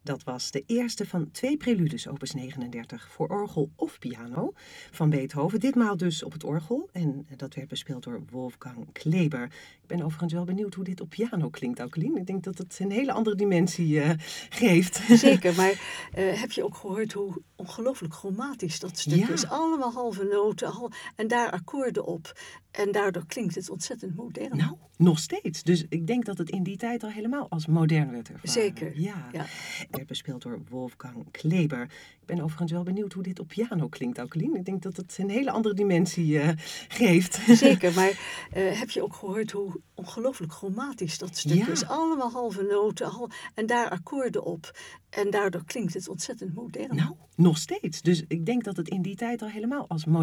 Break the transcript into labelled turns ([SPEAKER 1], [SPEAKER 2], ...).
[SPEAKER 1] Dat was de eerste van 2 preludes opus 39 voor orgel of piano van Beethoven. Ditmaal dus op het orgel en dat werd bespeeld door Wolfgang Kleber. Ik ben overigens wel benieuwd hoe dit op piano klinkt, Aukelien. Ik denk dat het een hele andere dimensie geeft.
[SPEAKER 2] Zeker, maar heb je ook gehoord hoe ongelooflijk chromatisch dat stuk is? Allemaal halve noten en daar akkoorden op. En daardoor klinkt het ontzettend modern.
[SPEAKER 1] Nou, nog steeds. Dus ik denk dat het in die tijd al helemaal als modern werd ervaren.
[SPEAKER 2] Zeker.
[SPEAKER 1] Ja. Het werd bespeeld door Wolfgang Kleber. Ik ben overigens wel benieuwd hoe dit op piano klinkt, Aukelien. Ik denk dat het een hele andere dimensie geeft.
[SPEAKER 2] Zeker, maar heb je ook gehoord hoe ongelooflijk chromatisch dat stuk is? Allemaal halve noten en daar akkoorden op. En daardoor klinkt het ontzettend modern.
[SPEAKER 1] Nou, nog steeds. Dus ik denk dat het in die tijd al helemaal als modern